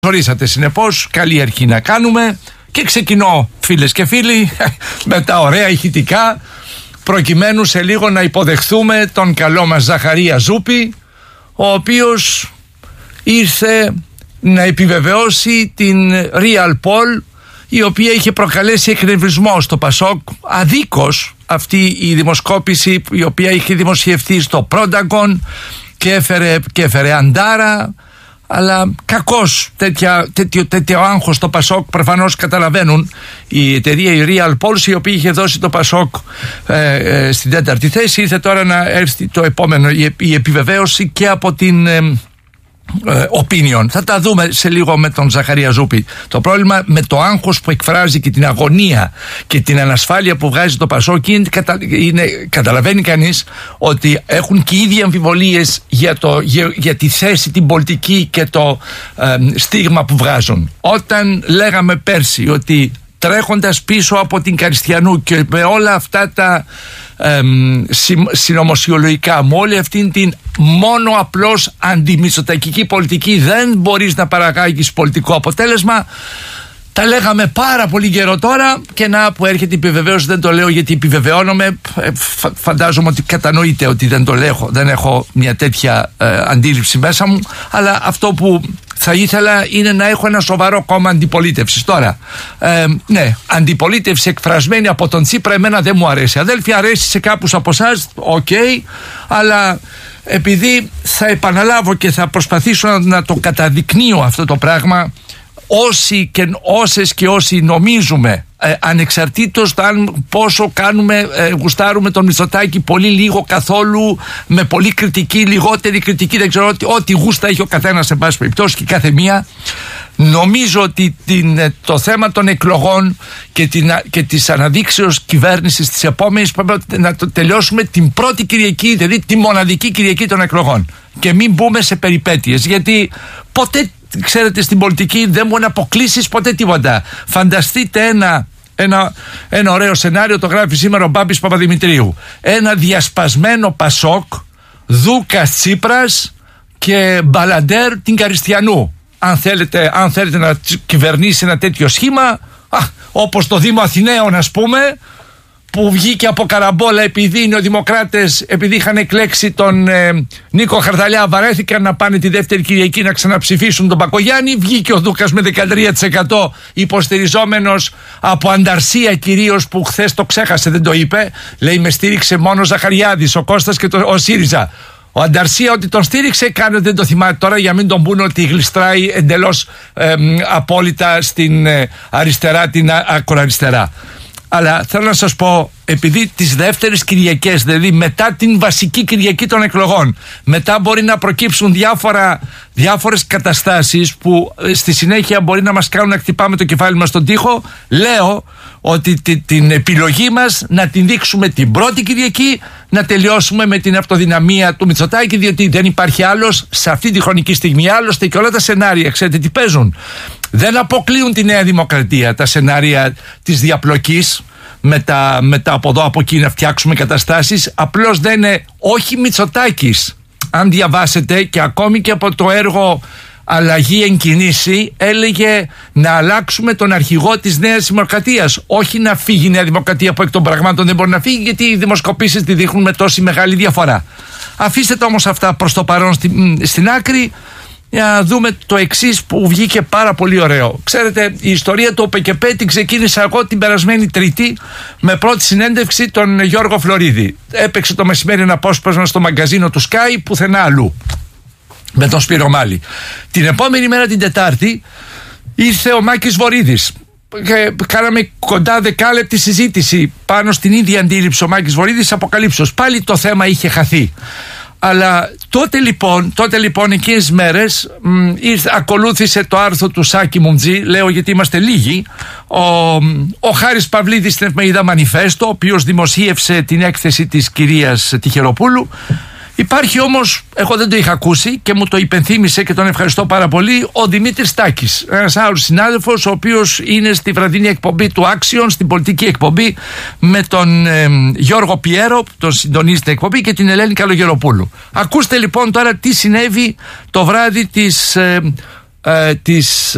Ορίσατε συνεπώς, καλή αρχή να κάνουμε και ξεκινώ, φίλες και φίλοι, με τα ωραία ηχητικά, προκειμένου σε λίγο να υποδεχθούμε τον καλό μας Ζαχαρία Ζούπη, ο οποίος ήρθε να επιβεβαιώσει την Real Poll, η οποία είχε προκαλέσει εκνευρισμό στο Πασόκ, αδίκως αυτή η δημοσκόπηση η οποία είχε δημοσιευθεί στο Prontagon και έφερε αντάρα. Αλλά κακώς τέτοιο άγχος στο Πασόκ, προφανώς καταλαβαίνουν η εταιρεία η Real Poll, η οποία είχε δώσει το Πασόκ στην 4η θέση. Ήρθε τώρα να έρθει το επόμενο, η επιβεβαίωση και από την opinion. Θα τα δούμε σε λίγο με τον Ζαχαρία Ζούπη. Το πρόβλημα με το άγχος που εκφράζει και την αγωνία και την ανασφάλεια που βγάζει το Πασόκ είναι, καταλαβαίνει κανείς ότι έχουν και οι ίδιοι αμφιβολίες για τη θέση, την πολιτική και το στίγμα που βγάζουν. Όταν λέγαμε πέρσι ότι τρέχοντας πίσω από την Καριστιανού και με όλα αυτά τα συνωμοσιολογικά, με όλη αυτήν την μόνο απλώς αντιμητσοτακική πολιτική δεν μπορείς να παραγάγεις πολιτικό αποτέλεσμα, τα λέγαμε πάρα πολύ καιρό τώρα και να που έρχεται η επιβεβαίωση. Δεν το λέω γιατί επιβεβαιώνομαι, φαντάζομαι ότι κατανοείτε ότι δεν το λέω, δεν έχω μια τέτοια αντίληψη μέσα μου, αλλά αυτό που θα ήθελα είναι να έχω ένα σοβαρό κόμμα αντιπολίτευσης. Τώρα, ναι, αντιπολίτευση εκφρασμένη από τον Τσίπρα εμένα δεν μου αρέσει. Αδέλφια, αρέσει σε κάποιους από εσάς, αλλά επειδή θα επαναλάβω και θα προσπαθήσω να το καταδεικνύω αυτό το πράγμα, όσες και όσοι νομίζουμε, ανεξαρτήτως πόσο γουστάρουμε τον Μητσοτάκη, πολύ, λίγο, καθόλου, με πολύ κριτική, λιγότερη κριτική, δεν ξέρω, ό,τι γούστα έχει ο καθένας σε πάση περιπτώσει και κάθε μία, νομίζω ότι το θέμα των εκλογών και της αναδείξεως κυβέρνησης της επόμενης πρέπει να το τελειώσουμε την πρώτη Κυριακή, δηλαδή τη μοναδική Κυριακή των εκλογών, και μην μπούμε σε περιπέτειες, γιατί ποτέ, ξέρετε, στην πολιτική δεν μπορεί να αποκλείσεις ποτέ τίποτα. Φανταστείτε ένα ωραίο σενάριο, το γράφει σήμερα ο Μπάμπης Παπαδημητρίου. Ένα διασπασμένο Πασόκ, Δούκας Τσίπρας και Μπαλαντέρ την Καριστιανού. Αν θέλετε να κυβερνήσει ένα τέτοιο σχήμα, όπως το Δήμο Αθηναίων, ας πούμε, που βγήκε από καραμπόλα επειδή οι νεοδημοκράτες, επειδή είχαν εκλέξει τον Νίκο Χαρδαλιά, βαρέθηκαν να πάνε τη δεύτερη Κυριακή να ξαναψηφίσουν τον Πακογιάννη. Βγήκε ο Δούκας με 13% υποστηριζόμενος από ανταρσία κυρίως, που χθες το ξέχασε, δεν το είπε. Λέει με στήριξε μόνο ο Ζαχαριάδης, ο Κώστας και ο ΣΥΡΙΖΑ. Ο Ανταρσία ότι τον στήριξε, κάνει ότι δεν το θυμάται τώρα, για μην τον πούνε ότι γλιστράει εντελώς απόλυτα στην αριστερά, την ακροαριστερά. Αλλά θέλω να σας πω, επειδή τις δεύτερες Κυριακές, δηλαδή μετά την βασική Κυριακή των εκλογών, μετά μπορεί να προκύψουν διάφορες καταστάσεις που στη συνέχεια μπορεί να μας κάνουν να χτυπάμε το κεφάλι μας στον τοίχο, λέω ότι την επιλογή μας να την δείξουμε την πρώτη Κυριακή, να τελειώσουμε με την αυτοδυναμία του Μητσοτάκη, διότι δεν υπάρχει άλλος σε αυτή τη χρονική στιγμή. Άλλωστε και όλα τα σενάρια, ξέρετε τι παίζουν. Δεν αποκλείουν τη Νέα Δημοκρατία τα σενάρια της διαπλοκής με τα από εδώ από εκεί να φτιάξουμε καταστάσεις. Απλώς δεν είναι, όχι Μητσοτάκης. Αν διαβάσετε και ακόμη και από το έργο Αλλαγή εν κινήσει, έλεγε να αλλάξουμε τον αρχηγό της Νέας Δημοκρατίας, όχι να φύγει η Νέα Δημοκρατία, που εκ των πραγμάτων δεν μπορεί να φύγει, γιατί οι δημοσκοπήσεις τη δείχνουν με τόση μεγάλη διαφορά. Αφήστε το όμως αυτά προς το παρόν στην άκρη, για να δούμε το εξής που βγήκε πάρα πολύ ωραίο. Ξέρετε, η ιστορία του ΟΠΕΚΕΠΕ την ξεκίνησα εγώ την περασμένη Τρίτη με πρώτη συνέντευξη τον Γιώργο Φλωρίδη. Έπαιξε το μεσημέρι ένα απόσπασμα στο μαγκαζίνο του Sky, πουθενά αλλού, με τον Σπύρο Μάλη. Την επόμενη μέρα, την Τετάρτη, ήρθε ο Μάκης Βορίδης. Κάναμε κοντά δεκάλεπτη συζήτηση πάνω στην ίδια αντίληψη. Ο Μάκης Βορίδης, αποκαλύψεως. Πάλι το θέμα είχε χαθεί. Αλλά τότε λοιπόν εκείνες μέρες ακολούθησε το άρθρο του Σάκη Μουμτζή, λέω γιατί είμαστε λίγοι, ο Χάρης Παυλίδης στην εφημερίδα Μανιφέστο, ο οποίος δημοσίευσε την έκθεση της κυρίας Τυχεροπούλου. Υπάρχει όμως, εγώ δεν το είχα ακούσει και μου το υπενθύμησε και τον ευχαριστώ πάρα πολύ, ο Δημήτρης Τάκης, ένας άλλος συνάδελφος, ο οποίος είναι στη βραδινή εκπομπή του Άξιον, στην πολιτική εκπομπή, με τον Γιώργο Πιέρο, που τον συντονίζει την εκπομπή, και την Ελένη Καλογεροπούλου. Ακούστε λοιπόν τώρα τι συνέβη το βράδυ της